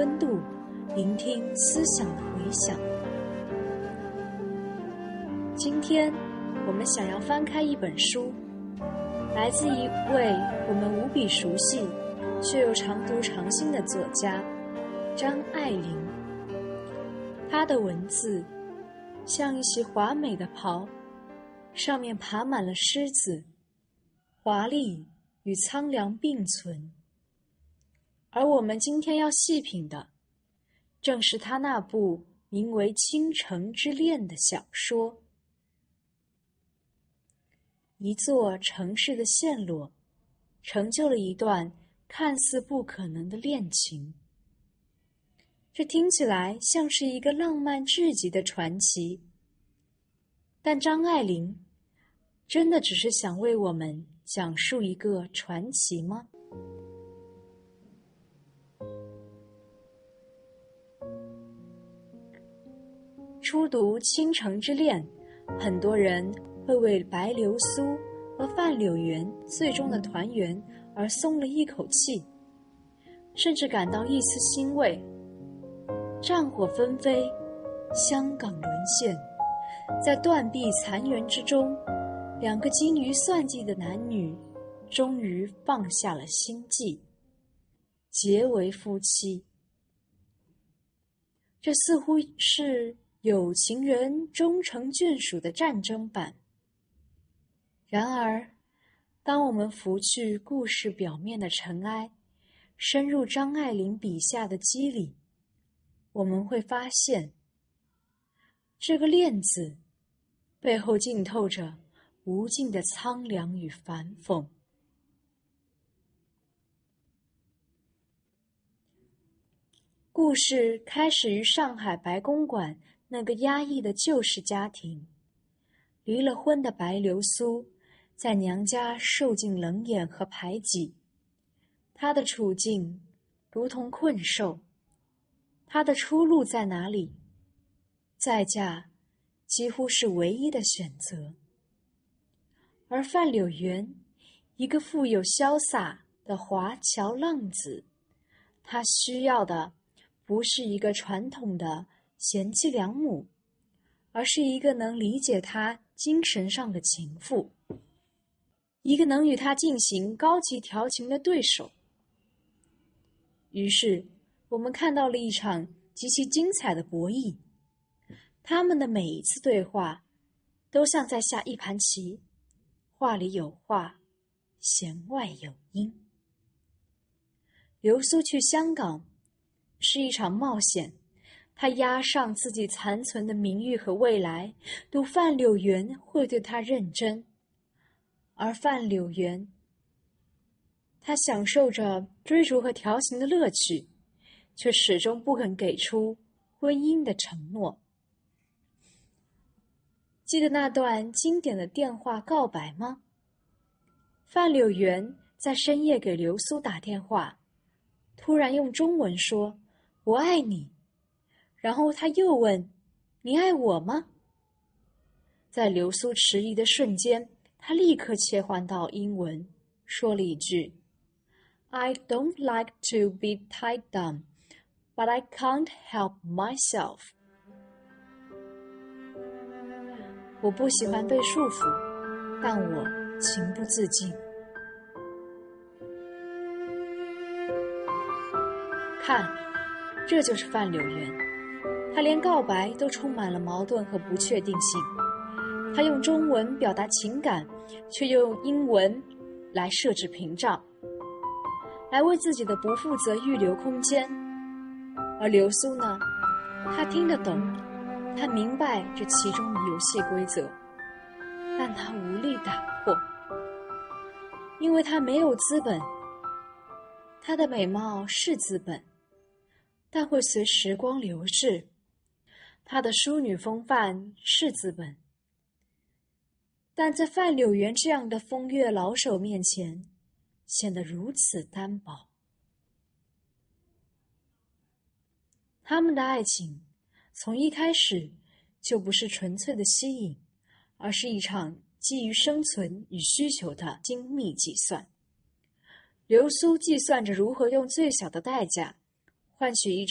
温度，聆听思想的回响。今天我们想要翻开一本书，来自一位我们无比熟悉却又常读常新的作家张爱玲。她的文字像一袭华美的袍，上面爬满了虱子，华丽与苍凉并存。而我们今天要细品的，正是她那部名为《倾城之恋》的小说。一座城市的陷落，成就了一段看似不可能的恋情。这听起来像是一个浪漫至极的传奇，但张爱玲真的只是想为我们讲述一个传奇吗？初读《倾城之恋》，很多人会为白流苏和范柳原最终的团圆而松了一口气，甚至感到一丝欣慰。战火纷飞，香港沦陷，在断壁残垣之中，两个精于算计的男女终于放下了心计，结为夫妻。这似乎是有情人终成眷属的战争版。然而，当我们拂去故事表面的尘埃，深入张爱玲笔下的肌理，我们会发现，这个恋字背后浸透着无尽的苍凉与反讽。故事开始于上海白公馆那个压抑的旧式家庭。离了婚的白流苏在娘家受尽冷眼和排挤，她的处境如同困兽。她的出路在哪里？再嫁几乎是唯一的选择。而范柳原，一个富有潇洒的华侨浪子，他需要的不是一个传统的贤妻良母，而是一个能理解他精神上的情妇，一个能与他进行高级调情的对手。于是我们看到了一场极其精彩的博弈，他们的每一次对话都像在下一盘棋，话里有话，弦外有音。流苏去香港是一场冒险，他押上自己残存的名誉和未来，赌范柳原会对他认真。而范柳原，他享受着追逐和调情的乐趣，却始终不肯给出婚姻的承诺。记得那段经典的电话告白吗？范柳原在深夜给流苏打电话，突然用中文说我爱你，然后他又问你爱我吗？在流苏迟疑的瞬间，他立刻切换到英文，说了一句 I don't like to be tied down, but I can't help myself. 我不喜欢被束缚，但我情不自禁。看，这就是范柳原，他连告白都充满了矛盾和不确定性。他用中文表达情感，却又用英文来设置屏障，来为自己的不负责预留空间。而流苏呢，他听得懂，他明白这其中的游戏规则，但他无力打破，因为他没有资本。他的美貌是资本，但会随时光流逝。他的淑女风范是资本，但在范柳原这样的风月老手面前，显得如此单薄。他们的爱情从一开始就不是纯粹的吸引，而是一场基于生存与需求的精密计算。流苏计算着如何用最小的代价换取一